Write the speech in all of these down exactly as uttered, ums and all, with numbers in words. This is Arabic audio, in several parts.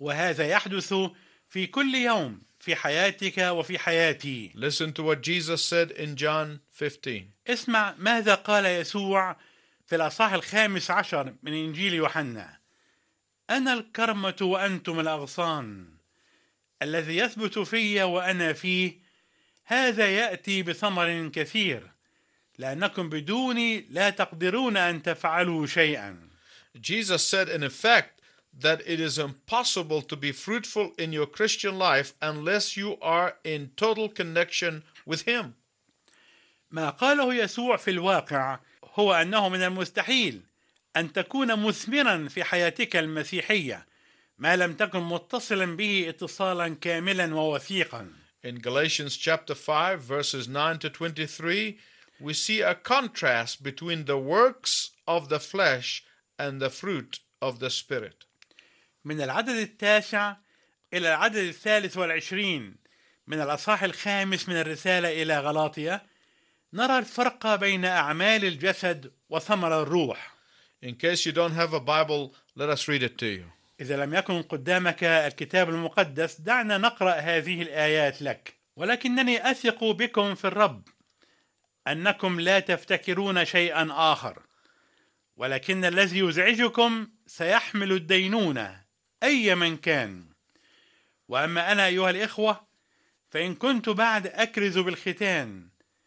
وهذا يحدث في كل يوم في حياتك وفي حياتي. Listen to what Jesus said in John fifteen. اسمع ماذا قال يسوع في الأصحاح الخامس عشر من إنجيل يوحنا: أنا الكرمة وأنتم الأغصان، الذي يثبت في وأنا فيه هذا يأتي بثمر كثير، لأنكم بدوني لا تقدرون أن تفعلوا شيئا. Jesus said in effect that it is impossible to be fruitful in your Christian life unless you are in total connection with Him. ما قاله يسوع في الواقع هو أنه من المستحيل أن تكون مثمرا في حياتك المسيحية ما لم تكن متصلا به اتصالا كاملا ووثيقا. In Galatians chapter five verses nine to twenty-three, we see a contrast between the works of the flesh and the fruit of the Spirit. من العدد التاسع إلى العدد الثالث والعشرين من الأصحاح الخامس من الرسالة إلى غلاطية نرى الفرق بين أعمال الجسد وثمر الروح. In case you don't have a Bible, let us read it to you. إذا لم يكن قدامك الكتاب المقدس دعنا نقرأ هذه الآيات لك. ولكنني أثق بكم في الرب أنكم لا تفتكرون شيئا آخر، ولكن الذي يزعجكم سيحمل الدينونة أي من كان. وأما أنا أيها الإخوة فإن كنت بعد أكرز بالختان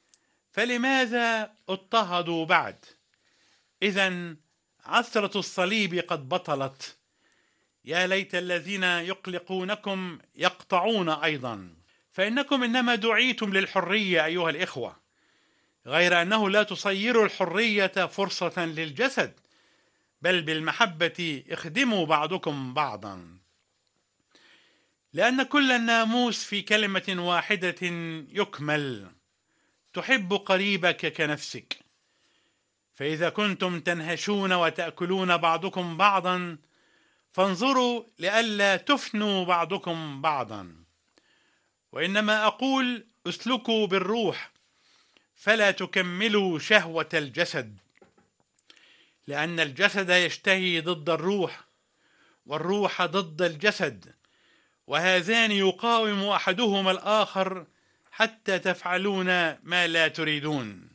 فلماذا اضطهدوا بعد؟ إذن عثرة الصليب قد بطلت. يا ليت الذين يقلقونكم يقطعون أيضا، فإنكم إنما دعيتم للحرية أيها الإخوة، غير أنه لا تصيروا الحرية فرصة للجسد، بل بالمحبة اخدموا بعضكم بعضا. لأن كل الناموس في كلمة واحدة يكمل: تحب قريبك كنفسك. فإذا كنتم تنهشون وتأكلون بعضكم بعضا فانظروا لئلا تفنوا بعضكم بعضا. وإنما أقول اسلكوا بالروح فلا تكملوا شهوة الجسد، لأن الجسد يشتهي ضد الروح والروح ضد الجسد، وهذان يقاوم أحدهما الآخر حتى تفعلون ما لا تريدون.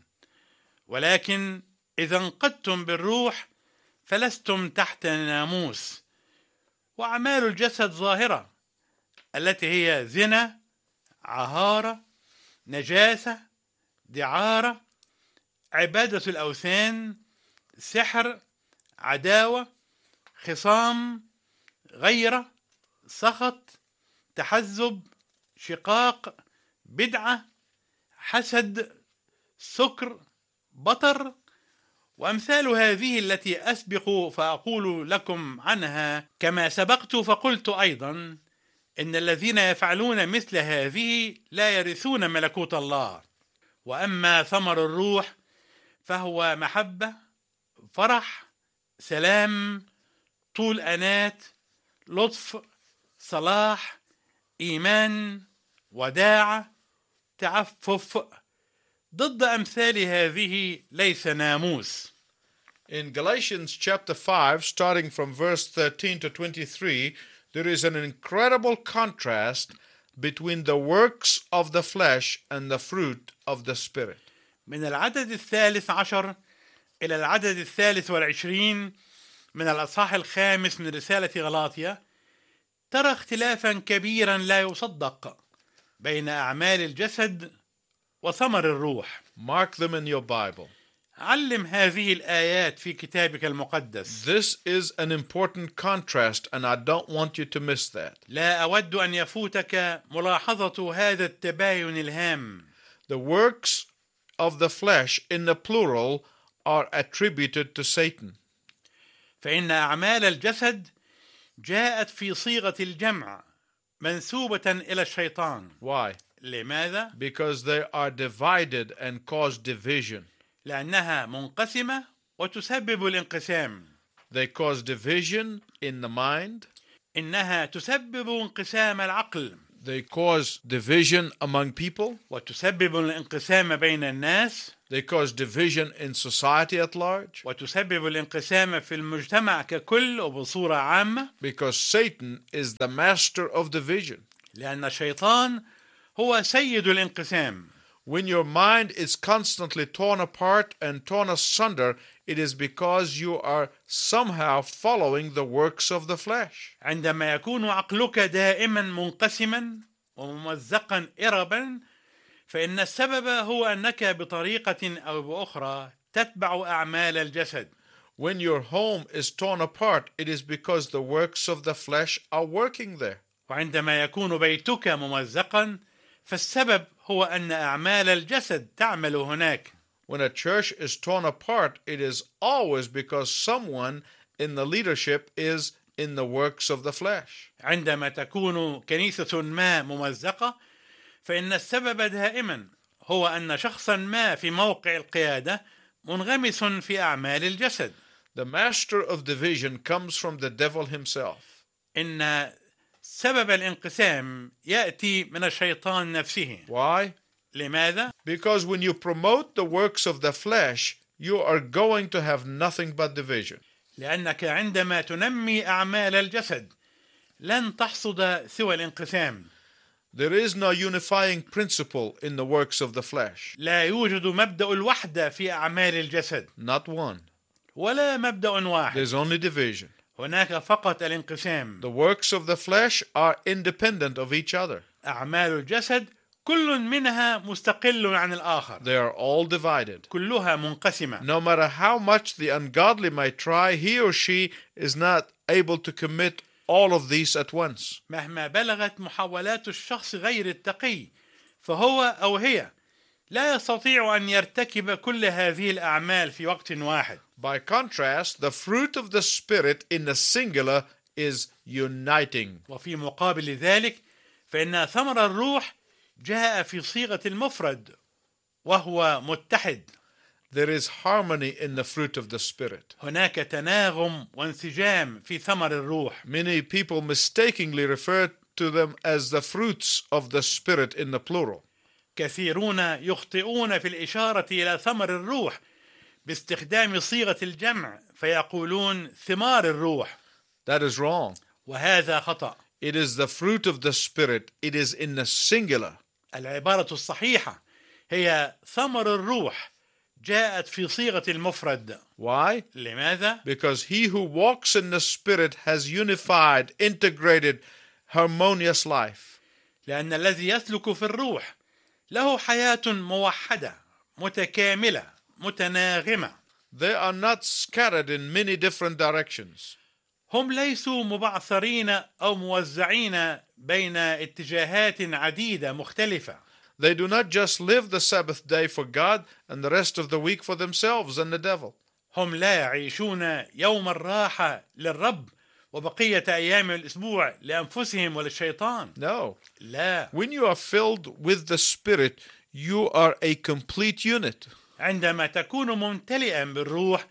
ولكن إذا انقدتم بالروح فلستم تحت ناموس. وأعمال الجسد ظاهرة، التي هي زنا، عهارة، نجاسة، دعارة، عبادة الأوثان، سحر، عداوة، خصام، غيرة، سخط، تحزب، شقاق، بدعة، حسد، سكر، بطر، وأمثال هذه التي أسبق فأقول لكم عنها. كما سبقت فقلت أيضا إن الذين يفعلون مثل هذه لا يرثون ملكوت الله. وأما ثمر الروح فهو محبة، فرح، سلام، طول أنات، لطف، صلاح، إيمان، وداعة، تعفف. ضد أمثال هذه ليس ناموس. In Galatians chapter five, starting from verse thirteen to twenty-three, there is an incredible contrast between the works of the flesh and the fruit of the Spirit. من العدد الثالث عشر إلى العدد الثالث والعشرين من الأصحاح الخامس من رسالة غلاطية ترى اختلافا كبيرا لا يصدق بين أعمال الجسد وثمر الروح. Mark them in your Bible. علم هذه الآيات في كتابك المقدس. This is an important contrast and I don't want you to miss that. لا أود أن يفوتك ملاحظة هذا التباين الهام. The works of the flesh in the plural are attributed to Satan. فإن أعمال الجسد جاءت في صيغة الجمع منسوبة إلى الشيطان. Why? لماذا؟ Because they are divided and cause division. لأنها منقسمة وتسبب الانقسام. They cause division in the mind. إنها تسبب انقسام العقل. They cause division among people. وتسبب الانقسام بين الناس. They cause division in society at large وتسبب الانقسام في المجتمع ككل وبصورة عامة، because Satan is the master of division. لأن الشيطان هو سيد الانقسام. When your mind is constantly torn apart and torn asunder, it is because you are somehow following the works of the flesh. عندما يكون عقلك دائما منقسما وممزقا إربا، فإن السبب هو أنك بطريقة أو بأخرى تتبع أعمال الجسد. When your home is torn apart, it is because the works of the flesh are working there. وعندما يكون بيتك ممزقا، فالسبب هو أن أعمال الجسد تعمل هناك. When a church is torn apart, it is always because someone in the leadership is in the works of the flesh. عندما تكون كنيسة ما ممزقة، فإن السبب دائما هو أن شخصا ما في موقع القيادة منغمس في أعمال الجسد. The master of division comes from the devil himself. إن سبب الانقسام يأتي من الشيطان نفسه. Why? لماذا؟ Because when you promote the works of the flesh, you are going to have nothing but division. لأنك عندما تنمي أعمال الجسد لن تحصد سوى الانقسام. There is no unifying principle in the works of the flesh. لا يوجد مبدأ الوحدة في أعمال الجسد. Not one. ولا مبدأ واحد. There's only division. هناك فقط الانقسام. The works of the flesh are independent of each other. أعمال الجسد كل منها مستقل عن الآخر. They are all divided. كلها منقسمة. No matter how much the ungodly might try, he or she is not able to commit all of these at once. مهما بلغت محاولات الشخص غير التقي، فهو أو هي لا يستطيع أن يرتكب كل هذه الأعمال في وقت واحد. By contrast, the fruit of the Spirit in the singular is uniting. وفي مقابل ذلك فإن ثمر الروح جاء في صيغة المفرد وهو متحد. There is harmony in the fruit of the Spirit. هناك تناغم وانسجام في ثمر الروح. Many people mistakenly refer to them as the fruits of the Spirit in the plural. كثيرون يخطئون في الإشارة إلى ثمر الروح باستخدام صيغة الجمع فيقولون ثمار الروح. That is wrong. وهذا خطأ. It is the fruit of the Spirit. It is in the singular. العبارة الصحيحة هي ثمر الروح جاءت في صيغة المفرد. Why? لماذا؟ Because he who walks in the Spirit has unified, integrated, harmonious life. لأن الذي يسلك في الروح له حياة موحدة متكاملة متناغمة. They are not scattered in many different directions. هم ليسوا مبعثرين أو موزعين بين اتجاهات عديدة مختلفة. They do not just live the Sabbath day for God and the rest of the week for themselves and the devil. هم لا يعيشون يوم الراحة للرب وبقية أيام الأسبوع لأنفسهم وللشيطان. No. لا. When you are filled with the Spirit, you are a complete unit. عندما تكون ممتلئا بالروح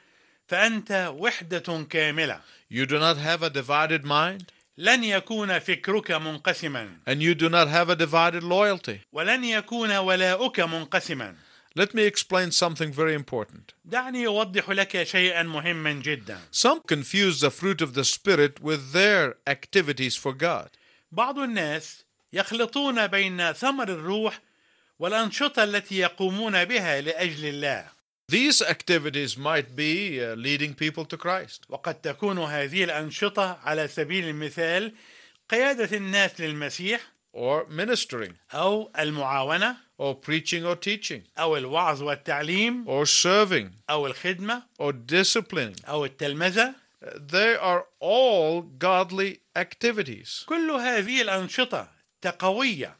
فأنت وحدة كاملة. You do not have a divided mind. لن يكون فكرك منقسما. And you do not have a divided loyalty. ولن يكون ولاؤك منقسما. Let me explain something very important. دعني أوضح لك شيئا مهما جدا. Some confuse the fruit of the Spirit with their activities for God. بعض الناس يخلطون بين ثمر الروح والأنشطة التي يقومون بها لأجل الله. These activities might be uh, leading people to Christ. وقد تكون هذه الأنشطة على سبيل المثال قيادة الناس للمسيح Or ministering. أو المعاونة Or preaching or teaching. أو الوعظ والتعليم Or serving. أو الخدمة Or disciplining. أو التلمذة. They are all godly activities. كل هذه الأنشطة تقوية.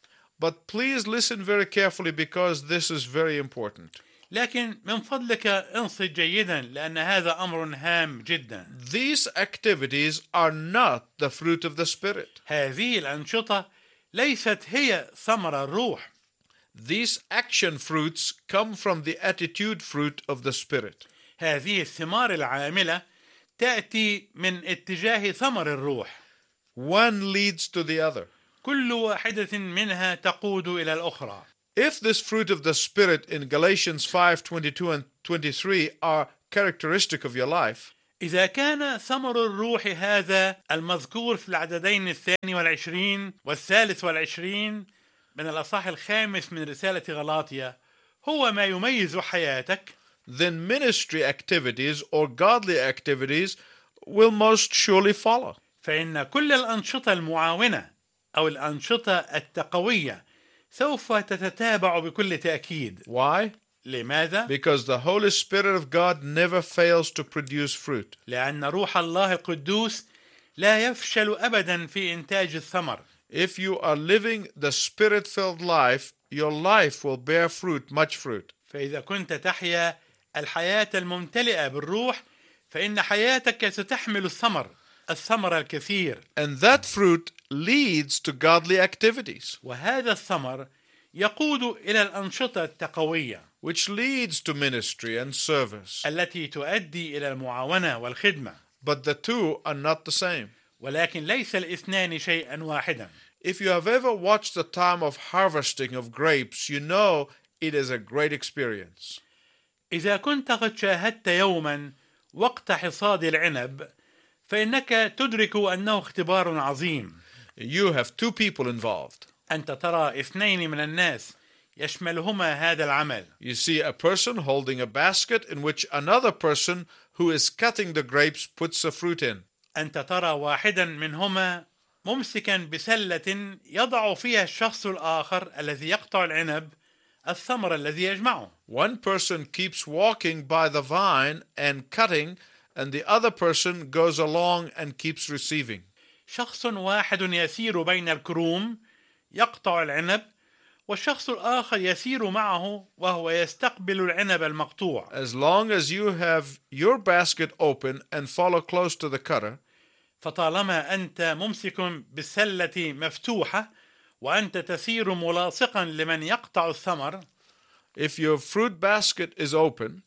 But please listen very carefully because this is very important. لكن من فضلك انصت جيدا لأن هذا أمر هام جدا. These activities are not the fruit of the Spirit. هذه الأنشطة ليست هي ثمر الروح. These action fruits come from the attitude fruit of the Spirit. هذه الثمار العاملة تأتي من اتجاه ثمر الروح. One leads to the other. كل واحدة منها تقود إلى الأخرى. If this fruit of the Spirit in Galatians five twenty-two and twenty-three are characteristic of your life, إذا كان ثمر الروح هذا المذكور في العددين الثاني والعشرين والثالث والعشرين من الأصحاح الخامس من رسالة غلاطيا هو ما يميز حياتك، then ministry activities or godly activities will most surely follow. فإن كل الأنشطة المعاونة أو الأنشطة التقوية سوف تتتابع بكل تأكيد. Why? لماذا؟ Because the Holy Spirit of God never fails to produce fruit. لأن روح الله القدوس لا يفشل أبدا في إنتاج الثمر. If you are living the Spirit-filled life, your life will bear fruit, much fruit. فإذا كنت تحيا الحياة الممتلئة بالروح فإن حياتك ستحمل الثمر الثمر الكثير. And that fruit leads to godly activities, وهذا الثمر يقود إلى الأنشطة التقوية which leads to ministry and service. التي تؤدي إلى المعاونة والخدمة. But the two are not the same. ولكن ليس الاثنان شيئا واحدا. If you have ever watched the time of harvesting of grapes, you know it is a great experience. إذا كنت قد شاهدت يوما وقت حصاد العنب فإنك تدرك أنه اختبار عظيم. You have two people involved. أنت ترى اثنين من الناس يشملهما هذا العمل. You see a person holding a basket in which another person who is cutting the grapes puts the fruit in. أنت ترى واحدا منهما ممسكا بسلة يضع فيها الشخص الآخر الذي يقطع العنب الثمر الذي يجمعه. One person keeps walking by the vine and cutting, and the other person goes along and keeps receiving. شخص واحد يسير بين الكروم يقطع العنب والشخص الآخر يسير معه وهو يستقبل العنب المقطوع. As long as you have your basket open and follow close to the cutter, فطالما أنت ممسك بالسلة مفتوحة وأنت تسير ملاصقا لمن يقطع الثمر. if your fruit basket is open,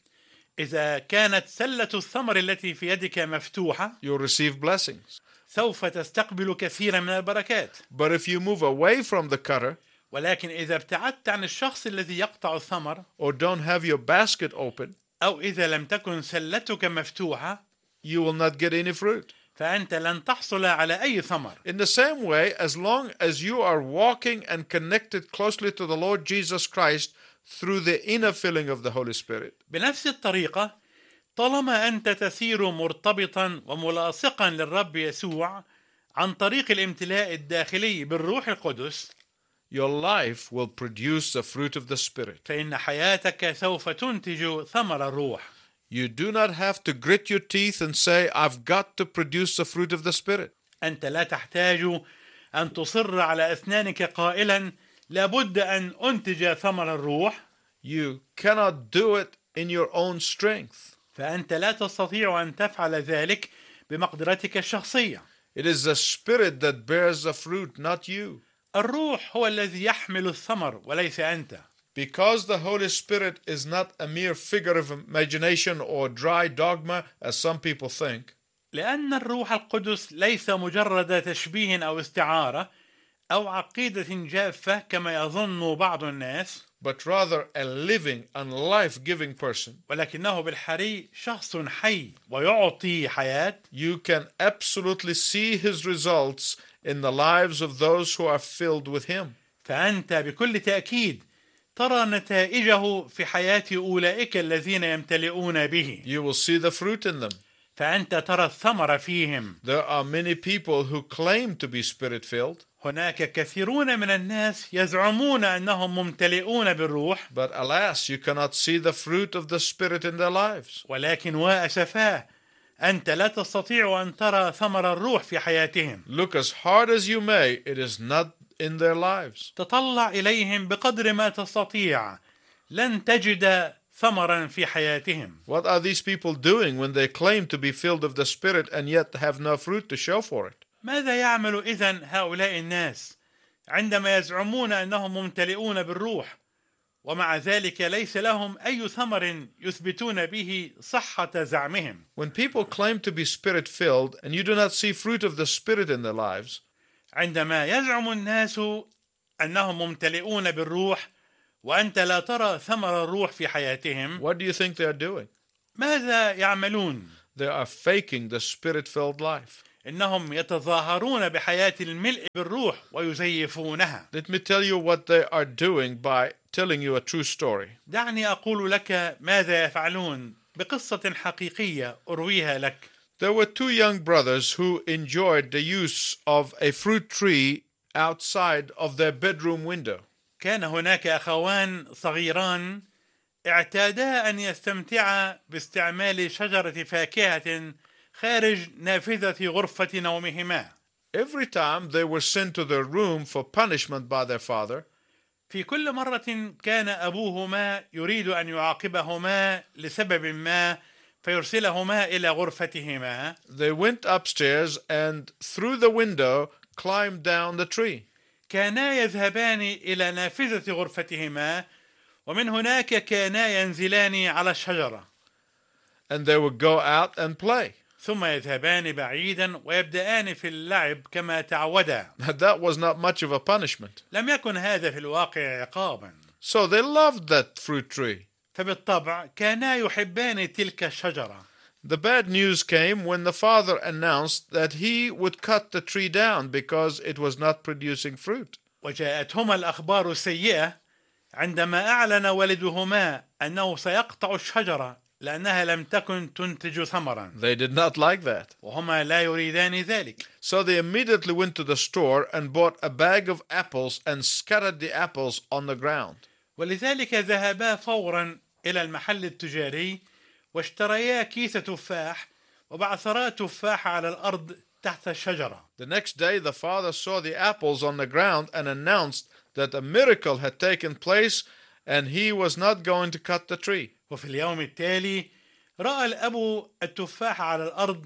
إذا كانت سلة الثمر التي في يدك مفتوحة you'll receive blessings. سوف تستقبل كثيرا من البركات. But if you move away from the cutter, ولكن إذا ابتعدت عن الشخص الذي يقطع الثمر or don't have your basket open, أو إذا لم تكن سلتك مفتوحة you will not get any fruit. فأنت لن تحصل على أي ثمر. In the same way, as long as you are walking and connected closely to the Lord Jesus Christ through the inner filling of the Holy Spirit, بنفس الطريقة طالما أنت تسير مرتبطا وملاصقا للرب يسوع عن طريق الامتلاء الداخلي بالروح القدس your life will produce the fruit of the Spirit. فإن حياتك سوف تنتج ثمر الروح. You do not have to grit your teeth and say, I've got to produce the fruit of the Spirit. أنت لا تحتاج أن تصر على أسنانك قائلا لابد أن أنتج ثمر الروح. You cannot do it in your own strength. فأنت لا تستطيع أن تفعل ذلك بمقدرتك الشخصية. It is the Spirit that bears the fruit, not you. الروح هو الذي يحمل الثمر وليس أنت. Because the Holy Spirit is not a mere figure of imagination or dry dogma, as some people think, لأن الروح القدس ليس مجرد تشبيه أو استعارة أو عقيدة جافة كما يظن بعض الناس، but rather a living and life-giving person. ولكنه بالحري شخص حي ويعطي حياة. You can absolutely see his results in the lives of those who are filled with him. فأنت بكل تأكيد ترى نتائجه في حياة أولئك الذين يمتلئون به. You will see the fruit in them. فأنت ترى الثمر فيهم. There are many people who claim to be Spirit-filled, هناك كثيرون من الناس يزعمون أنهم ممتلئون بالروح، but alas, you cannot see the fruit of the Spirit in their lives. ولكن وأسفاه أنت لا تستطيع أن ترى ثمر الروح في حياتهم. Look as hard as you may, it is not in their lives. تطلع إليهم بقدر ما تستطيع لن تجد ثمرا في حياتهم. What are these people doing when they claim to be filled of the Spirit and yet have no fruit to show for it? ماذا يعمل إذن هؤلاء الناس عندما يزعمون أنهم ممتلئون بالروح ومع ذلك ليس لهم أي ثمر يثبتون به صحة زعمهم؟ When people claim to be Spirit-filled and you do not see fruit of the Spirit in their lives, عندما يزعم الناس أنهم ممتلئون بالروح وأنت لا ترى ثمر الروح في حياتهم، what do you think they are doing? ماذا يعملون؟ They are faking the spirit-filled life. إنهم يتظاهرون بحياة الملء بالروح ويزيفونها. Let me tell you what they are doing by telling you a true story. دعني أقول لك ماذا يفعلون بقصة حقيقية أرويها لك. There were two young brothers who enjoyed the use of a fruit tree outside of their bedroom window. كان هناك أخوان صغيران اعتادا أن يستمتعا باستعمال شجرة فاكهة خارج نافذة غرفة نومهما. Every time they were sent to their room for punishment by their father, في كل مرة كان أبوهما يريد أن يعاقبهما لسبب ما فيرسلهما إلى غرفتهما. they went upstairs and through the window climbed down the tree. كانا يذهبان إلى نافذة غرفتهما ومن هناك كانا ينزلان على الشجرة. And they would go out and play. ثم يذهبان بعيدا ويبدأان في اللعب كما تعودا. That was not much of a punishment. لم يكن هذا في الواقع عقابا. So they loved that fruit tree. فبالطبع كانا يحبان تلك الشجرة. The bad news came when the father announced that he would cut the tree down because it was not producing fruit. وجاءتهما الأخبار السيئة عندما أعلن والدهما أنه سيقطع الشجرة لأنها لم تكن تنتج ثمرا. They did not like that. وهما لا يريدان ذلك. So they immediately went to the store and bought a bag of apples and scattered the apples on the ground. ولذلك ذهبا فورا إلى المحل التجاري واشتريا كيس تفاح وبعثرا تفاح على الأرض تحت الشجرة. The next day the father saw the apples on the ground and announced that a miracle had taken place and he was not going to cut the tree. وفي اليوم التالي رأى الأب التفاح على الأرض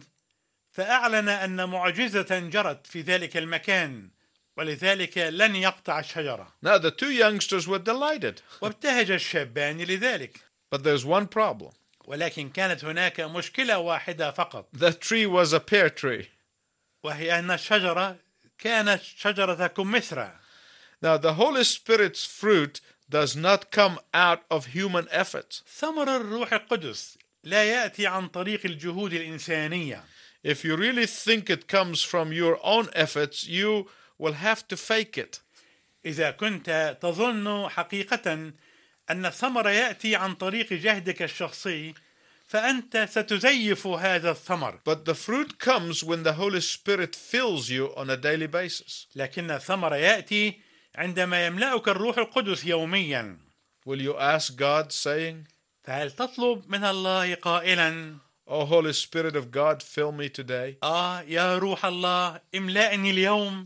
فأعلن أن معجزة جرت في ذلك المكان ولذلك لن يقطع الشجرة. Now the two youngsters were delighted. وابتهج الشابان لذلك. But there's one problem. ولكن كانت هناك مشكلة واحدة فقط. The tree was a pear tree. وهي أن الشجرة كانت شجرة كمثرى. Now the Holy Spirit's fruit does not come out of human efforts. ثمر الروح القدس لا يأتي عن طريق الجهود الإنسانية. If you really think it comes from your own efforts, you will have to fake it. إذا كنت تظن حقيقة أن الثمر يأتي عن طريق جهدك الشخصي فأنت ستزيف هذا الثمر. But the fruit comes when the Holy Spirit fills you on a daily basis. لكن الثمر يأتي عندما يملأك الروح القدس يوميا. Will you ask God, saying, فهل تطلب من الله قائلا: "O Holy Spirit of God, fill me today"? آه يا روح الله املأني اليوم.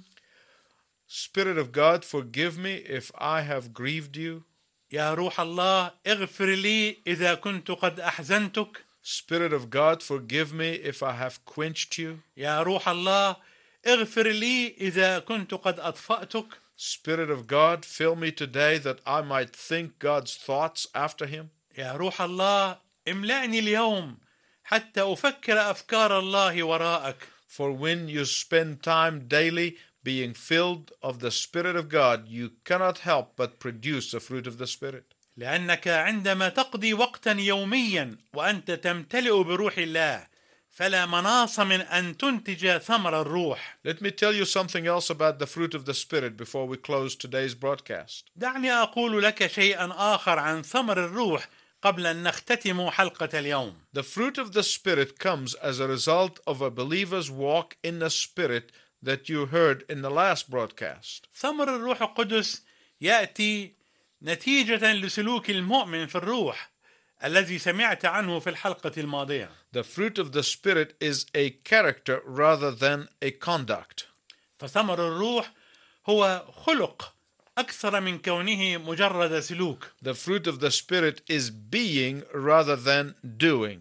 Spirit of God, forgive me if I have grieved you. يا روح الله اغفر لي إذا كنت قد أحزنتك. Spirit of God, forgive me if I have quenched you. يا روح الله اغفر لي إذا كنت قد أطفأتك. Spirit of God, fill me today that I might think God's thoughts after him. يا روح الله املأني اليوم حتى أفكر أفكار الله وراءك. For when you spend time daily being filled of the Spirit of God, you cannot help but produce the fruit of the Spirit. لأنك عندما تقضي وقتا يوميا وأنت تمتلئ بروح الله فلا مناص من أن تنتج ثمر الروح. Let me tell you something else about the fruit of the Spirit before we close today's broadcast. دعني أقول لك شيئا آخر عن ثمر الروح قبل أن نختتم حلقة اليوم. The fruit of the Spirit comes as a result of a believer's walk in the Spirit that you heard in the last broadcast. ثمر الروح القدس يأتي نتيجة لسلوك المؤمن في الروح الذي سمعت عنه في الحلقة الماضية. The fruit of the Spirit is a character rather than a conduct. فثمر الروح هو خلق أكثر من كونه مجرد سلوك. The fruit of the Spirit is being rather than doing.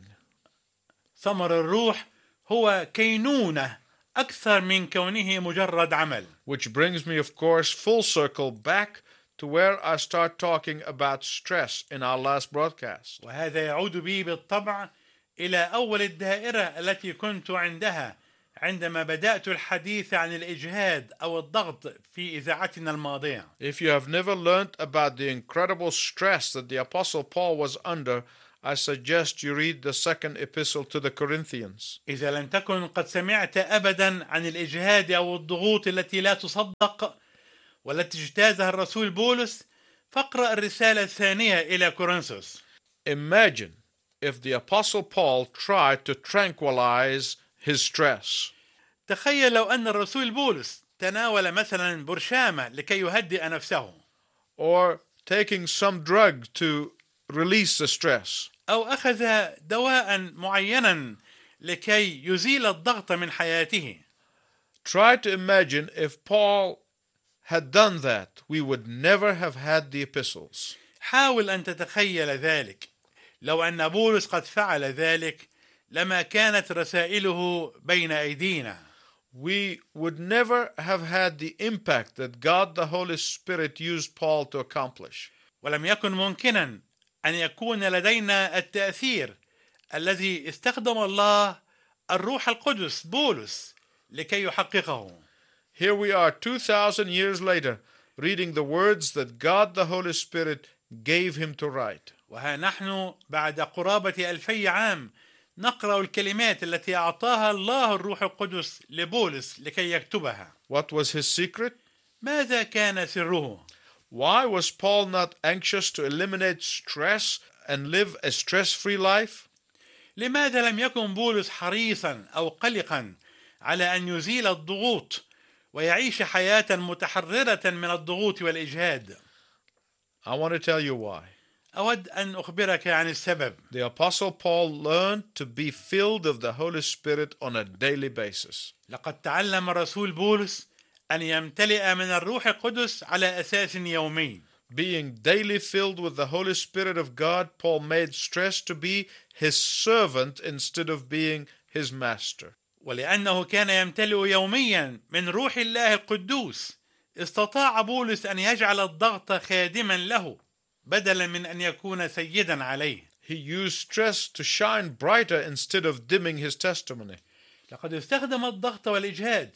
ثمر الروح هو كينونة أكثر من كونه مجرد عمل. Which brings me, of course, full circle back to where I start talking about stress in our last broadcast. وهذا يعود بي بالطبع إلى أول الدائرة التي كنت عندها عندما بدأت الحديث عن الإجهاد أو الضغط في إذاعتنا الماضية. If you have never learned about the incredible stress that the Apostle Paul was under, I suggest you read the second epistle to the Corinthians. إذا لم تكن قد سمعت أبدا عن الإجهاد أو الضغوط التي لا تصدق والتي اجتازها الرسول بولس، فاقرأ الرسالة الثانية إلى كورنثوس. Imagine if the Apostle Paul tried to tranquilize his stress. تخيل لو أن الرسول بولس تناول مثلا برشامة لكي يهدئ نفسه، Or taking some drug to release the stress. أو أخذ دواء معينا لكي يزيل الضغط من حياته. Try to imagine if Paul had done that, we would never have had the epistles. حاول أن تتخيل ذلك. لو أن بولس قد فعل ذلك لما كانت رسائله بين أيدينا. We would never have had the impact that God the Holy Spirit used Paul to accomplish. ولم يكن ممكنا أن يكون لدينا التأثير الذي استخدم الله الروح القدس بولس لكي يحققه. Here we are two thousand years later, reading the words that God the Holy Spirit gave him to write. وها نحن بعد قرابة ألفي عام نقرأ الكلمات التي أعطاها الله الروح القدس لبولس لكي يكتبها. What was his secret? ماذا كان سره؟ Why was Paul not anxious to eliminate stress and live a stress-free life? لماذا لم يكن بولس حريصا أو قلقا على أن يزيل الضغوط ويعيش حياة متحررة من الضغوط والإجهاد؟ I want to tell you why. أود أن أخبرك عن السبب. The Apostle Paul learned to be filled of the Holy Spirit on a daily basis. لقد تعلم الرسول بولس أن يمتلئ من الروح القدس على أساس يومي. Being daily filled with the Holy Spirit of God, Paul made stress to be his servant instead of being his master. ولأنه كان يمتلئ يوميا من روح الله القدوس، استطاع بولس أن يجعل الضغط خادما له بدلا من أن يكون سيدا عليه. He used stress to shine brighter instead of dimming his testimony. لقد استخدم الضغط والإجهاد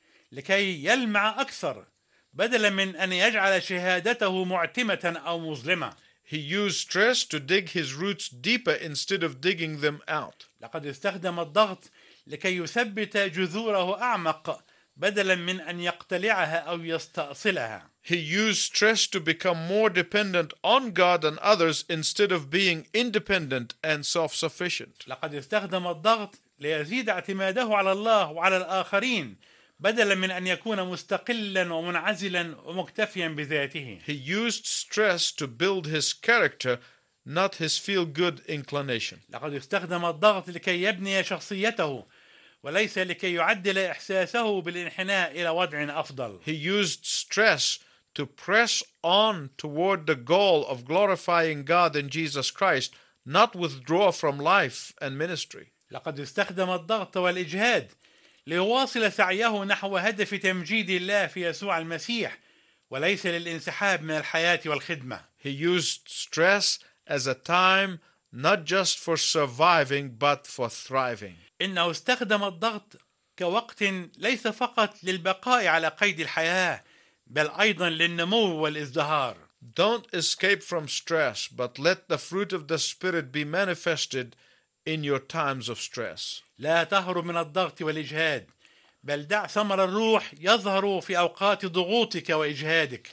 لكي يلمع أكثر بدلا من أن يجعل شهادته معتمة أو مظلمة. He used stress to dig his roots deeper instead of digging them out. لقد استخدم الضغط لكي يثبت جذوره أعمق بدلا من أن يقتلعها أو يستأصلها. He used stress to become more dependent on God and others instead of being independent and self-sufficient. لقد استخدم الضغط ليزيد اعتماده على الله وعلى الآخرين بدلا من أن يكون مستقلا ومنعزلا ومكتفيا بذاته. He used stress to build his character, not his feel-good inclination. لقد استخدم الضغط لكي يبني شخصيته وليس لكي يعدل إحساسه بالانحناء إلى وضع أفضل. He used stress to press on toward the goal of glorifying God in Jesus Christ, not withdraw from life and ministry. لقد استخدم الضغط والإجهاد ليواصل سعيه نحو هدف تمجيد الله في يسوع المسيح وليس للانسحاب من الحياة والخدمة. He used stress as a time not just for surviving but for thriving. إنه استخدم الضغط كوقت ليس فقط للبقاء على قيد الحياة بل أيضا للنمو والازدهار. Don't escape from stress, but let the fruit of the Spirit be manifested in your times of stress. لا تهرب من الضغط والإجهاد بل دع ثمر الروح يظهر في أوقات ضغوطك وإجهادك.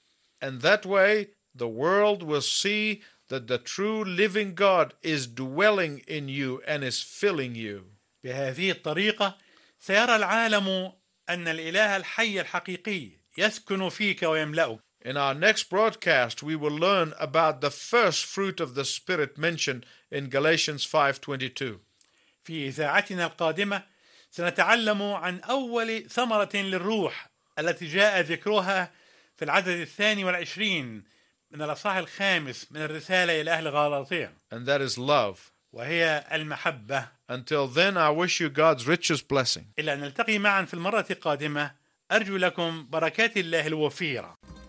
And that way the world will see that the true living God is dwelling in you and is filling you. بهذه الطريقة سيرى العالم أن الإله الحي الحقيقي يسكن فيك ويملأك. In our next broadcast, we will learn about the first fruit of the Spirit mentioned in Galatians five twenty-two. في إذاعتنا القادمة سنتعلم عن أول ثمرة للروح التي جاء ذكرها في العدد الثاني والعشرين من الأصحاح الخامس من الرسالة إلى أهل غلاطية. And that is love. وهي المحبة. Until then, I wish you God's richest blessing. إلى أن نلتقي معا في المرة القادمة أرجو لكم بركات الله الوفيرة.